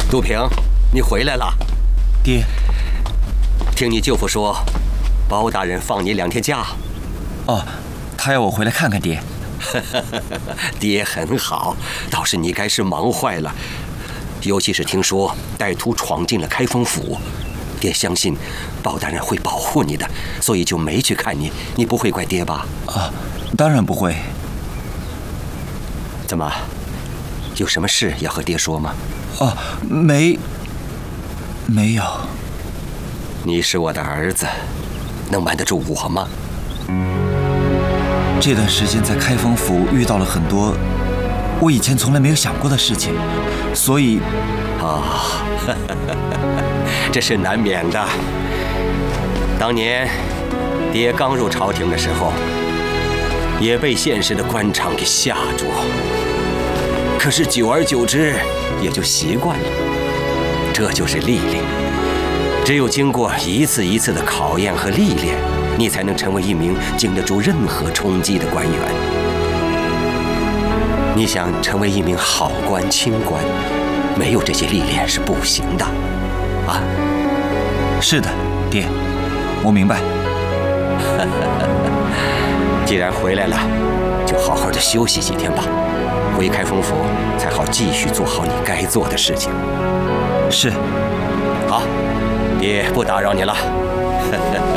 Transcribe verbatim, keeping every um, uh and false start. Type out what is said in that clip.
杜平，你回来了。 爹， 听你舅父说，包大人放你两天假。 哦，他要我回来看看爹。 爹很好，倒是你该是忙坏了。尤其是听说歹徒闯进了开封府，爹相信包大人会保护你的，所以就没去看你。你不会怪爹吧？ 啊，当然不会。 怎么，有什么事要和爹说吗？ 哦，没，没有。 你是我的儿子，能瞒得住我吗？ 这段时间在开封府遇到了很多我以前从来没有想过的事情，所以啊，这是难免的。当年爹刚入朝廷的时候，也被现实的官场给吓住，可是久而久之也就习惯了。这就是历练，只有经过一次一次的考验和历练，你才能成为一名经得住任何冲击的官员。你想成为一名好官、清官，没有这些历练是不行的，啊？ 是的，爹，我明白。 既然回来了，就好好的休息几天吧，回开封府才好继续做好你该做的事情。 是。 好，爹不打扰你了。